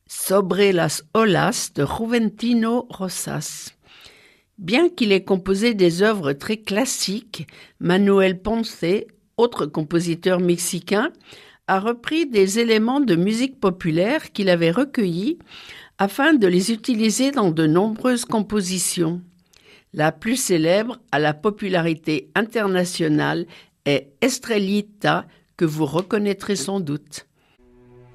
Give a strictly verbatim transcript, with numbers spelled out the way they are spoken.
Sobre las olas de Juventino Rosas. Bien qu'il ait composé des œuvres très classiques, Manuel Ponce, autre compositeur mexicain, a repris des éléments de musique populaire qu'il avait recueillis afin de les utiliser dans de nombreuses compositions. La plus célèbre, à la popularité internationale, est Estrellita, que vous reconnaîtrez sans doute.